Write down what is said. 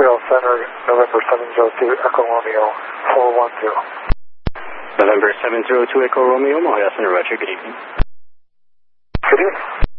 Montreal Center, November 702 Echo Romeo 410. November 702 Echo Romeo, Montreal Center, Roger. Good evening. Good evening.